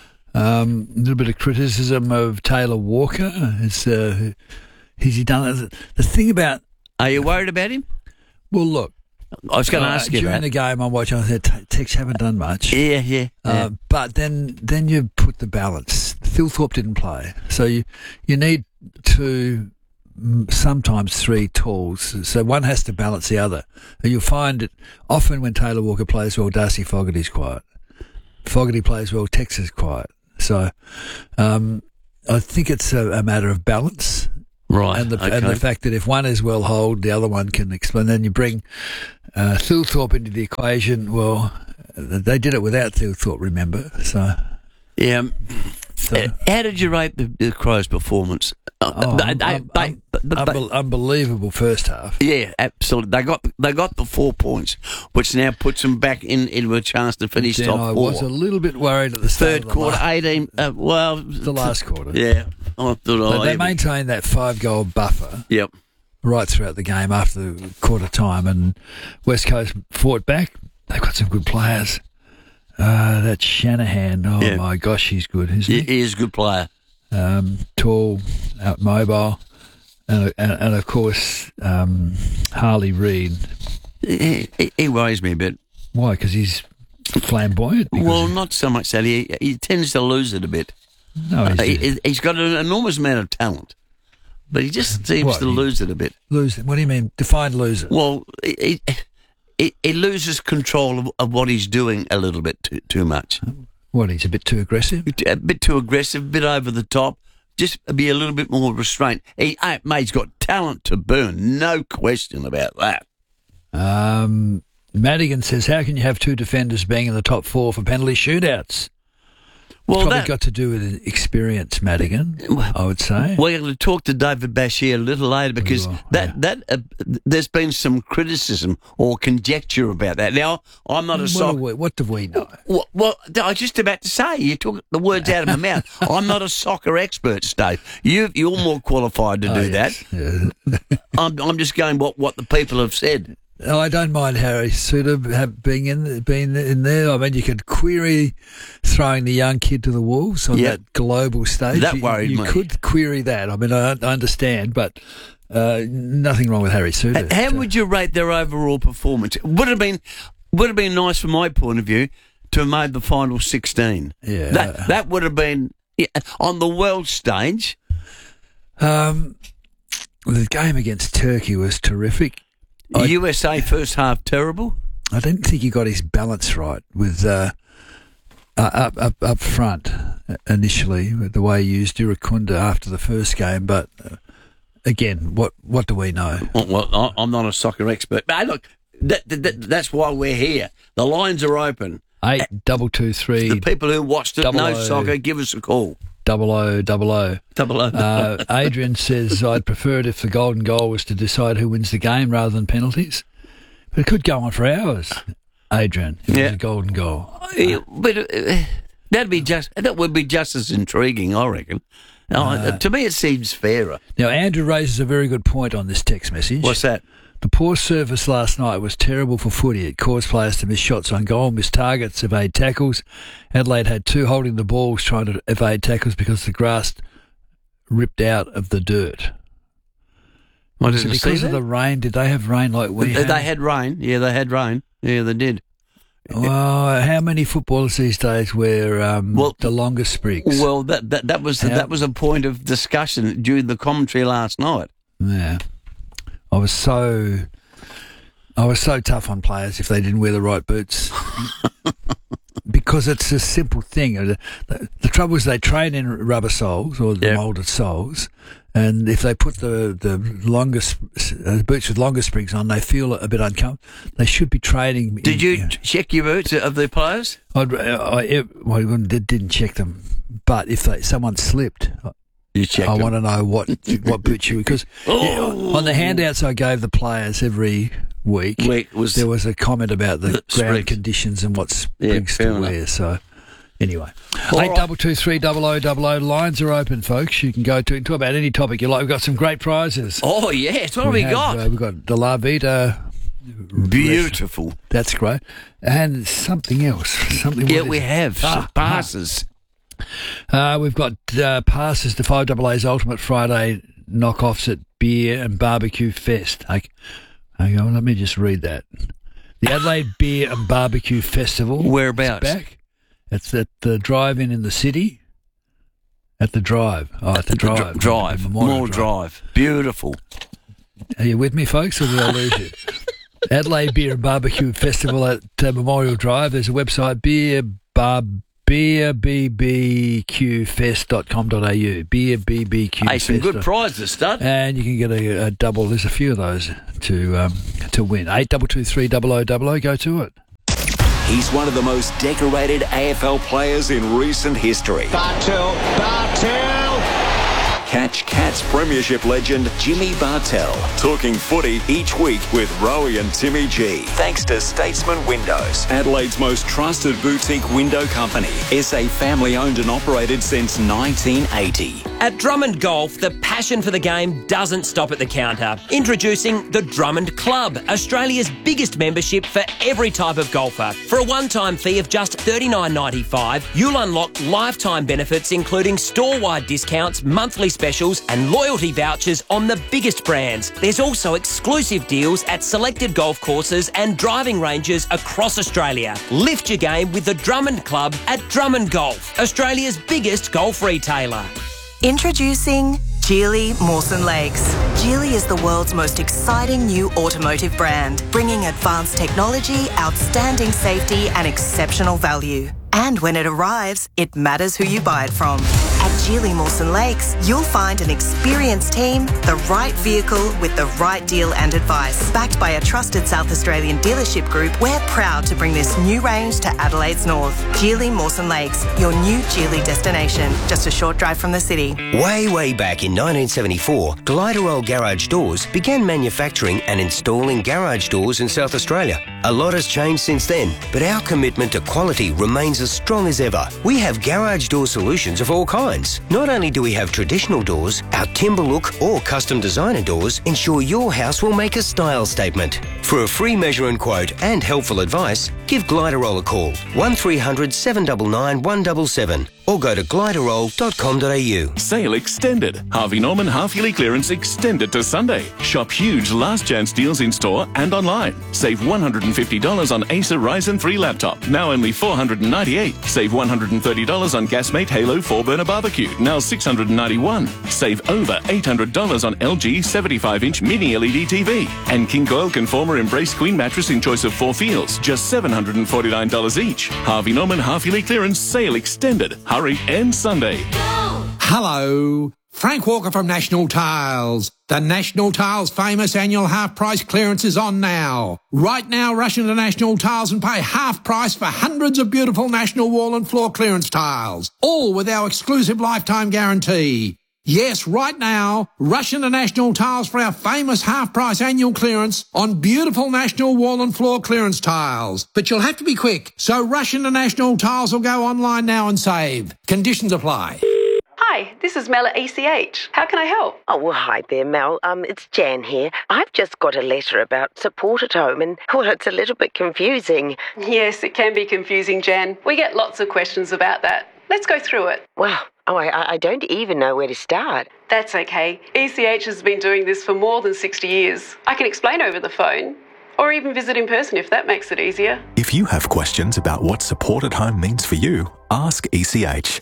Um, a little bit of criticism of Taylor Walker. It's, uh, has he done it? The thing about... Are you worried about him? Well, look. I was going to uh, ask you during that. the game I'm watching, I said, Tex haven't done much. Yeah, yeah. Uh, yeah. But then then you put the balance. Thilthorpe didn't play. So you, you need two, sometimes three tools. So one has to balance the other. And you'll find it often when Taylor Walker plays well, Darcy Fogarty's quiet. Fogarty plays well, Tex is quiet. So um, I think it's a, a matter of balance. Right. And the, okay. and the fact that if one is well holed, the other one can explain. Then you bring uh, Thilthorpe into the equation. Well, they did it without Thilthorpe, remember? So, yeah. So, uh, how did you rate the, the Crows' performance? Oh, they, they, um, they, um, they, unbe- unbelievable first half. Yeah, absolutely. They got they got the four points, which now puts them back in into a chance to finish Then top I four. was a little bit worried at the start Third of the quarter, la- eighteen. Uh, well, the last quarter. Yeah, I thought But I they maintained that five-goal buffer. Yep. Right throughout the game after the quarter time, and West Coast fought back. They've got some good players. Uh, that Shanahan, oh Yeah. my gosh, he's good, isn't He, he? he is a good player. Um, tall, out mobile, and, and, and of course um, Harley Reid. He, he, he worries me a bit. Why? Because he's flamboyant. Because Well, not so much that he he tends to lose it a bit. No, he's, Uh, he, he's got an enormous amount of talent, but he just seems What, to he- lose it a bit. lose. What do you mean? Define loser. Well, he, he, he loses control of, of what he's doing a little bit too, too much. What? He's a bit too aggressive. A bit too aggressive, a bit over the top. Just be a little bit more restrained. He, hey, mate, he's got talent to burn, no question about that. Um, Madigan says, "How can you have two defenders being in the top four for penalty shootouts?" Well, Probably that- got to do with experience, Madigan. I would say. We're going to talk to David Bashir a little later because that that uh, there's been some criticism or conjecture about that. Now, I'm not a what, soccer. do we, what do we know? Well, well, I was just about to say, you took the words out of my mouth. I'm not a soccer expert, Steve. You, you're more qualified to Oh, do yes. that. I'm, I'm just going what, what the people have said. Oh, I don't mind Harry Suter have being in being in there. I mean, you could query throwing the young kid to the wolves on Yep. that global stage. That You- worried you me. could query that. I mean, I, I understand, but uh, nothing wrong with Harry Suter. H- How would you rate their overall performance? Would have been would have been nice from my point of view to have made the final sixteen. Yeah. that that would have been yeah, on the world stage. Um, the game against Turkey was terrific. I- U S A first half terrible. I didn't think he got his balance right with uh, uh, up, up up front initially, with the way he used Irukunda after the first game. But uh, again, what what do we know? Well, well, I- I'm not a soccer expert, but hey, look, that, that, that's why we're here. The lines are open. Eight double two three. The people who watched it double know O. soccer. Give us a call. Double O, double O. Double O. Uh, Adrian says, I'd prefer it if the golden goal was to decide who wins the game rather than penalties. But it could go on for hours, Adrian, if it Yeah. was a golden goal. Yeah, but uh, that'd be just that would be just as intriguing, I reckon. Uh, to me, it seems fairer. Now, Andrew raises a very good point on this text message. What's that? The poor service last night was terrible for footy. It caused players to miss shots on goal, miss targets, evade tackles. Adelaide had two holding the balls trying to evade tackles because the grass ripped out of the dirt. I Was it didn't see because of that. the rain? Did they have rain like we They, had? they had rain. Yeah, they had rain. Yeah, they did. Well, how many footballers these days wear um, Well- the longest sprigs? Well, that that, that was How- that was a point of discussion during the commentary last night. Yeah, I was so, I was so tough on players if they didn't wear the right boots, because it's a simple thing. The, the, the trouble is they train in rubber soles or the Yeah. moulded soles, and if they put the the longest uh, boots with longer springs on, they feel a bit uncomfortable. They should be training. Did in- you check your boots of the players? I'd, I, I, well, I didn't check them, but if they, someone slipped, You checked I them. want to know what what boots you because Oh. on the handouts I gave the players every week, Week was- there was a comment about the, The ground sprigs. conditions and what Yeah, sprigs fair to enough. wear. So anyway, All eight right. double two three double o double o lines are open, folks. You can go to and talk about any topic you like. We've got some great prizes. Oh yes, what have we have, got? Uh, we've got the La Vida Beautiful. That's great. And something else. Something. Yeah, what we is it? have some Ah, passes. Uh, we've got uh, passes to five A A's Ultimate Friday knockoffs at Beer and Barbecue Fest. Okay, hang on, let me just read that. The Adelaide Beer and Barbecue Festival. Whereabouts? It's back. It's at the drive-in in the city. At the drive. Oh, at the, the drive. Dr- drive. The Memorial More drive. Beautiful. Are you with me, folks, or did I lose you? Adelaide Beer and Barbecue Festival at uh, Memorial Drive. There's a website, beer barb beer b b q fest dot com dot a u. Beer b b q Hey, some fest. good prizes, stud. And you can get a, a double. There's a few of those to um, to win. Eight double two three double o double o. Go to it. He's one of the most decorated A F L players in recent history. Bartel, Bartel. Catch Cats Premiership legend Jimmy Bartel. Talking footy each week with Rowie and Timmy G. Thanks to Statesman Windows, Adelaide's most trusted boutique window company. S A family owned and operated since nineteen eighty. At Drummond Golf, the passion for the game doesn't stop at the counter. Introducing the Drummond Club, Australia's biggest membership for every type of golfer. For a one-time fee of just thirty-nine ninety-five, you'll unlock lifetime benefits including store-wide discounts, monthly specials and loyalty vouchers on the biggest brands. There's also exclusive deals at selected golf courses and driving ranges across Australia. Lift your game with the Drummond Club at Drummond Golf, Australia's biggest golf retailer. Introducing Geely Mawson Lakes. Geely is the world's most exciting new automotive brand, bringing advanced technology, outstanding safety and exceptional value. And when it arrives, it matters who you buy it from. At Geely Mawson Lakes, you'll find an experienced team, the right vehicle with the right deal and advice. Backed by a trusted South Australian dealership group, we're proud to bring this new range to Adelaide's north. Geely Mawson Lakes, your new Geely destination, just a short drive from the city. Way, way back in nineteen seventy-four, Gliderol Garage Doors began manufacturing and installing garage doors in South Australia. A lot has changed since then, but our commitment to quality remains as strong as ever. We have garage door solutions of all kinds. Not only do we have traditional doors, our timber look or custom designer doors ensure your house will make a style statement. For a free measure and quote and helpful advice, give Gliderol a call, one three hundred seven nine nine one seven seven, or go to gliderol dot com dot a u. Sale extended. Harvey Norman half-yearly clearance extended to Sunday. Shop huge last chance deals in store and online. Save one hundred fifty dollars on Acer Ryzen three laptop, now only four hundred ninety-eight dollars. Save one hundred thirty dollars on Gasmate Halo four burner barbecue, now six hundred ninety-one dollars. Save over eight hundred dollars on L G seventy-five inch mini L E D T V. And King Coil Conformer Embrace Queen mattress in choice of four feels, just seven hundred forty-nine dollars each. Harvey Norman half-yearly clearance sale extended. Hurry, and Sunday. Hello, Frank Walker from National Tiles. The National Tiles famous annual half price clearance is on now. Right now, rush into National Tiles and pay half price for hundreds of beautiful National wall and floor clearance tiles, all with our exclusive lifetime guarantee. Yes, right now, rush into National Tiles for our famous half-price annual clearance on beautiful National wall and floor clearance tiles. But you'll have to be quick, so rush into National Tiles or go online now and save. Conditions apply. Hi, this is Mel at E C H. How can I help? Oh, well, hi there, Mel. Um, it's Jan here. I've just got a letter about support at home and, well, it's a little bit confusing. Yes, it can be confusing, Jan. We get lots of questions about that. Let's go through it. Wow. Oh, I, I don't even know where to start. That's okay. E C H has been doing this for more than sixty years. I can explain over the phone, or even visit in person if that makes it easier. If you have questions about what support at home means for you, ask E C H.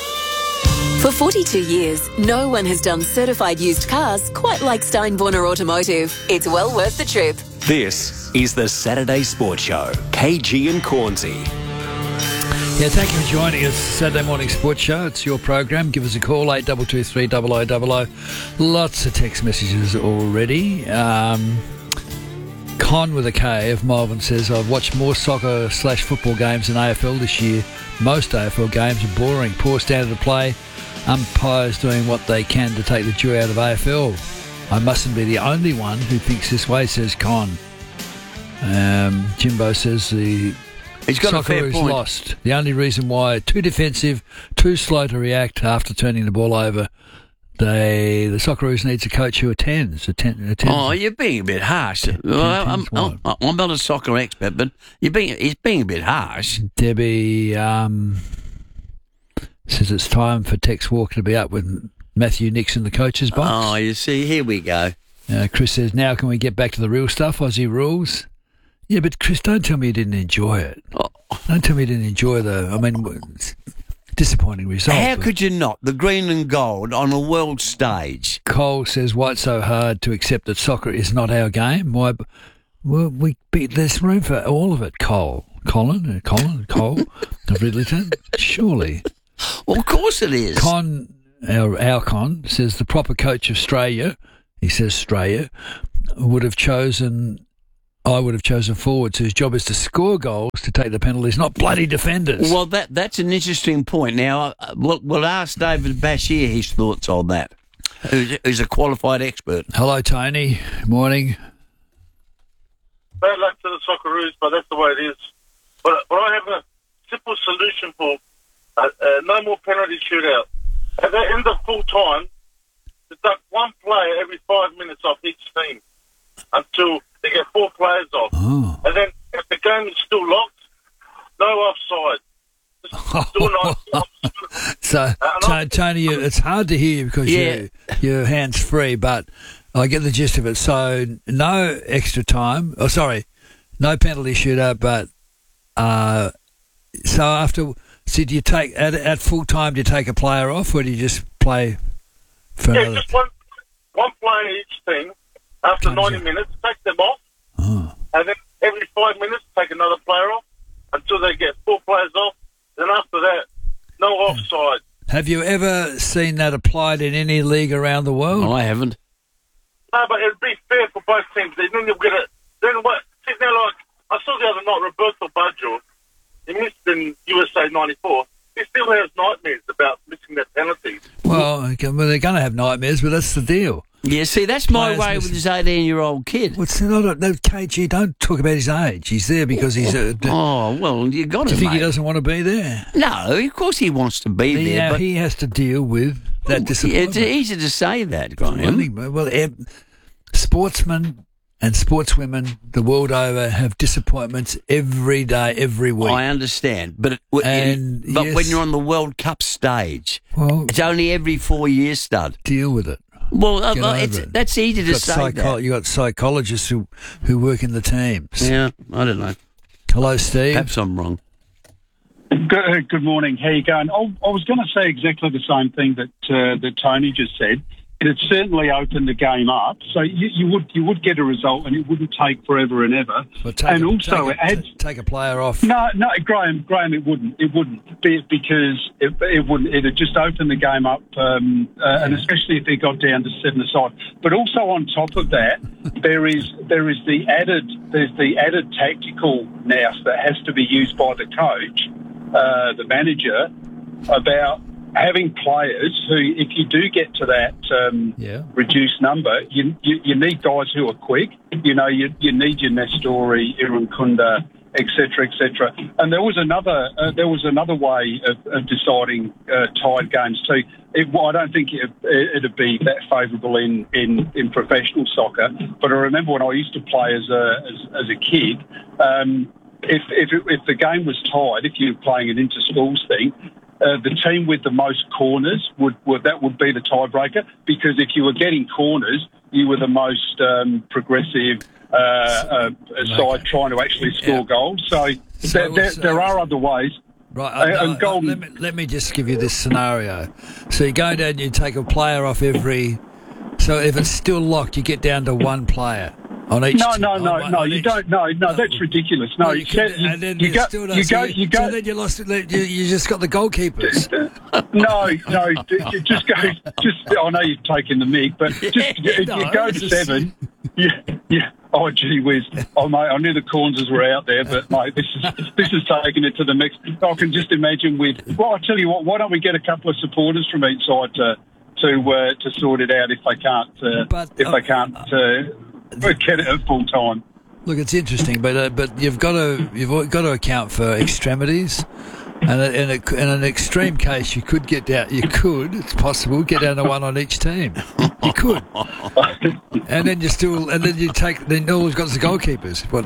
For forty-two years, no one has done certified used cars quite like Steinborner Automotive. It's well worth the trip. This is the Saturday Sports Show. K G and Cornsey. Yeah, thank you for joining us. Saturday Morning Sports Show. It's your program. Give us a call, eight two two three double o double o. Lots of text messages already. Um, Con with a K of Melbourne says, I've watched more soccer slash football games than A F L this year. Most A F L games are boring. Poor standard of play. Umpires doing what they can to take the joy out of A F L. I mustn't be the only one who thinks this way, says Con. Um, Jimbo says the... He's got a fair Socceroos point. lost. The only reason why, too defensive, too slow to react after turning the ball over They the Socceroos needs a coach who attends. attend, attends Oh, you're being a bit harsh. Well, I'm, I'm, I'm not a soccer expert, but you're being he's being a bit harsh. Debbie um, says it's time for Tex Walker to be up with Matthew Nix in the coach's box. Oh, you see, here we go. Uh, Chris says, now can we get back to the real stuff, Aussie rules? Yeah, but Chris, don't tell me you didn't enjoy it. Oh. Don't tell me you didn't enjoy the, I mean, disappointing result. How could you not? The green and gold on a world stage. Cole says, why it's so hard to accept that soccer is not our game? Why? Well, we beat, there's room for all of it, Cole. Colin, uh, Colin, Cole of Ridleyton, surely. Well, of course it is. Con, our, our Con, says the proper coach of Australia, he says Australia, would have chosen, I would have chosen forwards whose job is to score goals, to take the penalties, not bloody defenders. Well, that that's an interesting point. Now, uh, we'll, we'll ask David Bashir his thoughts on that, who's, who's a qualified expert. Hello, Tony. Morning. Bad luck to the Socceroos, but that's the way it is. But, but I have a simple solution for uh, uh, no more penalty shootout. At the end of full time, deduct one player every five minutes off each team until they get four players off. Oh. And then if the game is still locked, no offside. Just do nice. So, uh, Tony, you, it's hard to hear you because Yeah. you, your hand's free, but I get the gist of it. So, no extra time. Oh, sorry, no penalty shootout, but uh, so after, so do you take, at, at full time, do you take a player off or do you just play for Yeah, another? just one, one player each team. After Gotcha. ninety minutes, take them off. Oh. And then every five minutes, take another player off until they get four players off. Then after that, no offside. Have you ever seen that applied in any league around the world? I haven't. No, but it'd be fair for both teams. Then you'll get it. Then what? See, now, like, I saw the other night, Roberto Baggio, he missed in U S A ninety-four. He still has nightmares about missing that penalty. Well, okay, well, they're going to have nightmares, but that's the deal. Yeah, see, that's my Players way miss- with this eighteen-year-old kid. What's not a, no, K G, don't talk about his age. He's there because he's a... Oh, well, you got Do to, you think he mate. doesn't want to be there? No, of course he wants to be there, Yeah, but he has to deal with that disappointment. it's easy to say that, Graham. Well, eh, sportsmen and sportswomen the world over have disappointments every day, every week. I understand, but it, And, but yes. when you're on the World Cup stage, Well, it's only every four years, stud. deal with it. Well, uh, Get well, over it's, it. that's easy to You've got say psycho- that. You've got psychologists who, who work in the teams. Yeah, I don't know. Hello, Steve. Perhaps I'm wrong. Good, good morning. How you going? I, I was going to say exactly the same thing that uh, that Tony just said. It certainly opened the game up, so you, you would you would get a result, and it wouldn't take forever and ever. But take and a, also, take it a, adds. t- take a player off. No, no, Graham, Graham, it wouldn't. It wouldn't be because it, it wouldn't. It'd just open the game up, um, uh, and especially if they got down to seven aside. But also on top of that, there is there is the added there's the added tactical nous that has to be used by the coach, uh, the manager, about having players who, if you do get to that um, Yeah. reduced number, you, you you need guys who are quick. You know, you you need your Nestori, Irukunda, et cetera, et cetera. And there was another uh, there was another way of, of deciding uh, tied games too. It, well, I don't think it, it'd be that favourable in, in, in professional soccer. But I remember when I used to play as a as, as a kid. Um, if if it, if the game was tied, if you were playing an inter-schools thing. Uh, the team with the most corners would, would that would be the tiebreaker, because if you were getting corners, you were the most um, progressive uh, uh, side trying to actually score Yeah. goals. So, So- there, there, so- there are other ways. Right, Uh, uh, and uh, golden- let, me, let me just give you this scenario. So you go down, you take a player off every. So if it's still locked, you get down to one player on each. No, team, no, on no, one- no. on You each- don't. No, no. That's ridiculous. No, Well, you, you can, can't- you, and then you you go. still don't. You so go. you, You go. So then you lost. You, you just got the goalkeepers. No, no, d- just go. Just I know you've taken the mic, but just you, no, you go it's to just- seven. Yeah, yeah. Oh, gee whiz! Oh, mate, I knew the corners were out there, but mate, this is this is taking it to the next. I can just imagine with. Well, I tell you what. Why don't we get a couple of supporters from each side to to uh, to sort it out if they can't uh, But, if uh, they can't uh, get it at full time. Look, it's interesting, but uh, but you've got to you've got to account for extremities, And in, a, in an extreme case, you could get down. You could, it's possible, get down to one on each team. You could, and then you still, and then you take. Then all you've got is the goalkeepers. What?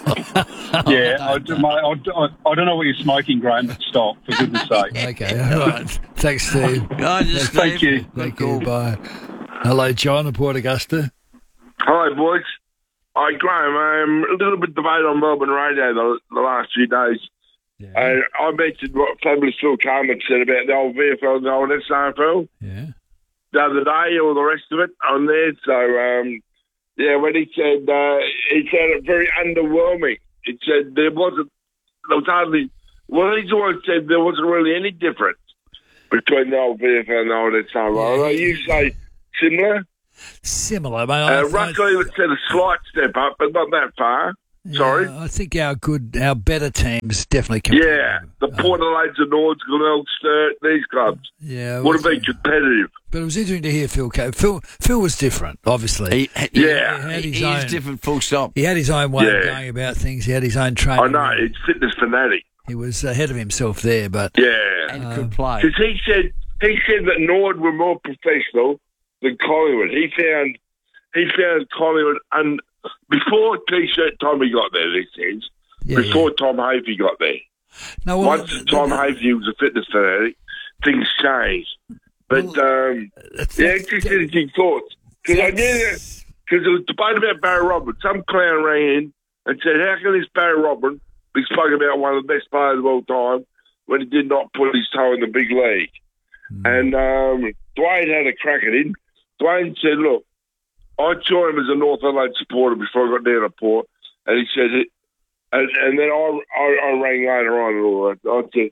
yeah, I, do- mate, I, do- I, I don't know what you're smoking, Graham. But stop, for goodness sake. Okay, all right. Thanks, Steve. Thank, Thank you. Thank you. Bye. Hello, John at Port Augusta. Hi, boys. Hi, Graham. Um, a little bit debate on Melbourne radio the, the last few days. Yeah. And I mentioned what fabulous Phil Carman said about the old V F L and the old S A F L. Yeah. The other day, all the rest of it on there. So, um, yeah, when he said, uh, he said it very underwhelming. He said there wasn't, there was hardly, well, he's always said there wasn't really any difference between the old V F L and the old S A F L. Yeah. You say similar? Similar, mate. Uh, Ruckley would said a slight step up, but not that far. Sorry? Yeah, I think our good, our better teams definitely can. Yeah, the Port Adelaides and Nords, Glenelg, Sturt, these clubs Yeah, would have been competitive. But it was interesting to hear Phil. Phil, Phil was different, obviously. He- yeah. he, had his He own, is different, full stop. He had his own way of Yeah. going about things. He had his own training. I know, it's fitness fanatic. He was ahead of himself there, but Yeah. And could play. Because he said, he said that Nord were more professional than Collingwood. He found, he found Collingwood, and before T-shirt Tommy got there, this is, Yeah, before Tom Hafey got there. No, well, Once th- Tom th- Hafey was a fitness fanatic, things changed. But, um, yeah, it's just interesting thoughts. Because I knew that, because there was debate about Barry Robin. Some clown rang in and said, how can this Barry Robin be spoken about one of the best players of all time when he did not put his toe in the big league? Mm. And um, Dwayne had a crack at him. Dwayne said, look, I saw him as a North Adelaide supporter before I got down to Port, and he said, it, and, and then I, I, I rang later on and all that. I said,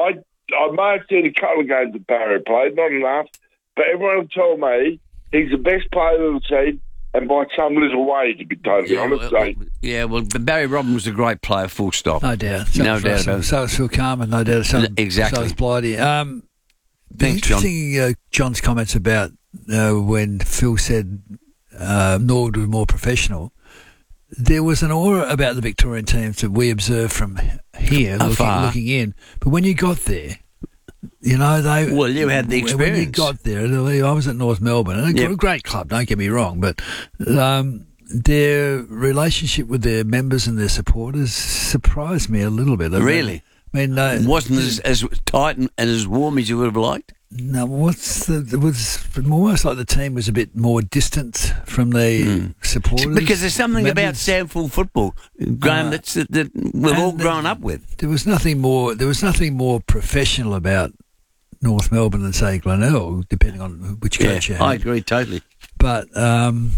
I, I may have seen a couple of games that Barry played, not enough, but everyone told me he's the best player of the team, and by some little way, to be totally Yeah, honest. well, So, yeah, well, but Barry Robin was a great player, full stop. no doubt. So No was doubt Russell, about it. So was Phil Carman, no doubt. So, Exactly. So was Blighty. Um, Thanks, John. interesting, uh, John's comments about uh, when Phil said uh, Nord were more professional. There was an aura about the Victorian teams that we observed from here, looking, Afar. looking in. But when you got there, you know, they... Well, you had the When you experience. got there, I was at North Melbourne, and a Yep. great club, don't get me wrong, but um, their relationship with their members and their supporters surprised me a little bit. I mean- Really? I mean, uh, Wasn't as, as tight and, and as warm as you would have liked? no, what's the? It was almost like the team was a bit more distant from the supporters. Because there's something about members. Sandford football, Graham, Uh, that's, that, that we've all and grown the- up with. There was nothing more. There was nothing more professional about North Melbourne than say Glenelg, depending on which coach you Yeah, had. I agree totally. But um,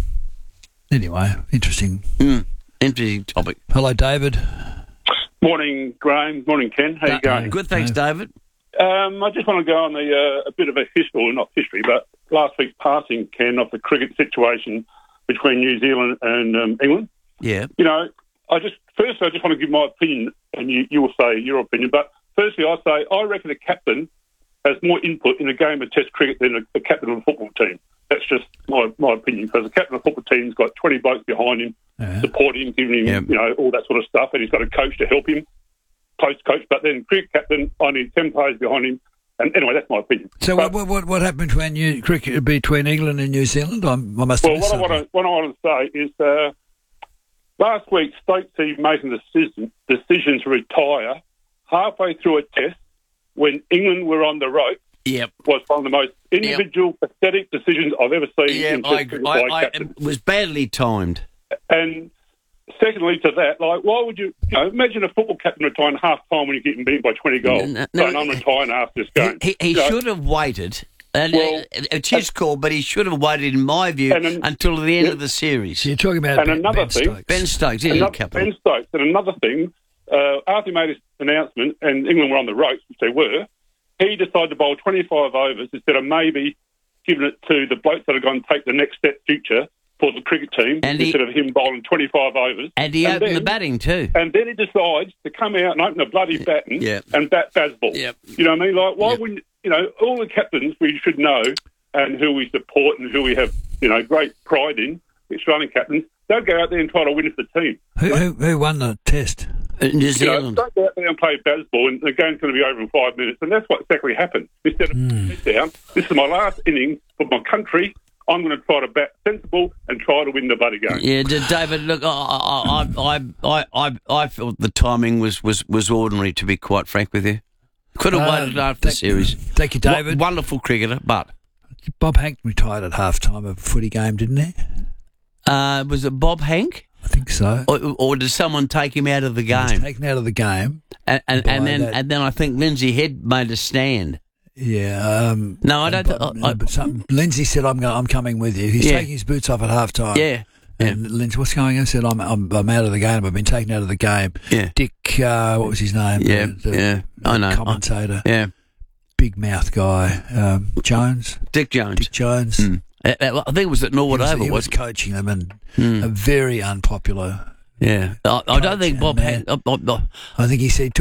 anyway, interesting. Mm, interesting topic. Hello, David. Morning, Graham. Morning, Ken. How you going? Good, thanks, David. Um, I just want to go on the uh, a bit of a history, well, not history, but last week's passing, Ken, of the cricket situation between New Zealand and um, England. Yeah. You know, I just firstly, I just want to give my opinion, and you, you will say your opinion. But firstly, I say I reckon a captain has more input in a game of Test cricket than a, a captain of a football team. That's just my my opinion, because the captain of a football team's got twenty blokes behind him, Yeah. supporting him, giving him, Yeah. you know, all that sort of stuff, and he's got a coach to help him, close coach. But then cricket captain, I need ten players behind him. And anyway, that's my opinion. So But- what, what what happened between you, cricket between England and New Zealand? I'm, I must have Well, missed what I, want something. to, what I want to say is uh, last week, Stokes making the decision, decision to retire halfway through a test when England were on the rope Yep. was one of the most individual, pathetic decisions I've ever seen. Yeah, in I, Test cricket by I, a I, captain. it was badly timed. And secondly to that, like, why would you, you know, imagine a football captain retiring half time when you're getting beaten by twenty goals. No, so no, I'm retiring after this game. He, he You know, should have waited. And Well, uh, it's his call, but he should have waited, in my view, And then- until the end Yep. of the series. You're talking about And Ben, another Ben thing- Stokes. Ben Stokes, yeah, Another- captain. Ben Stokes. And another thing, uh, after he made his announcement and England were on the ropes, which they were, he decided to bowl twenty-five overs instead of maybe giving it to the blokes that are going to take the next step future for the cricket team, And he- instead of him bowling twenty-five overs. And he opened then- the batting too. And then he decides to come out and open a bloody batting Yeah. and bat Bazball. Yep. You know what I mean? Like, why Yep. wouldn't, you know, all the captains we should know and who we support and who we have, you know, great pride in, Australian captains, they'll go out there and try to win for the team. Who, who, who won the test? New Zealand. You know, don't go out there and play baseball, and the game's going to be over in five minutes, and that's what exactly happened. Instead of mm. down, this is my last inning for my country. I'm going to try to bat sensible and try to win the bloody game. Yeah, David. Look, I, I, I, I, I, I felt the timing was, was, was ordinary. To be quite frank with you, could have uh, waited after the series. Thank you, David. W- wonderful cricketer, but Bob Hank retired at half time of a footy game, didn't he? Uh, was it Bob Hank? I think so. Or, or did someone take him out of the game? He was taken out of the game, and and, and then that. and then I think Lindsay Head made a stand. Yeah. Um, no, I don't. But, I, I, but some, Lindsay said, "I'm going. I'm coming with you." He's yeah. taking his boots off at half time. Yeah. And yeah. Lindsay, what's going on? I said, I'm, I'm I'm out of the game. I've been taken out of the game. Yeah. Dick, uh, what was his name? Yeah. The, the, yeah. I know. Commentator. I, yeah. Big mouth guy. Um, Jones. Dick Jones. Dick Jones. Mm. I think it was at Norwood he was, Oval. He was coaching them and mm. a very unpopular. Yeah. I, I don't think Bob had. I, I, I think he said.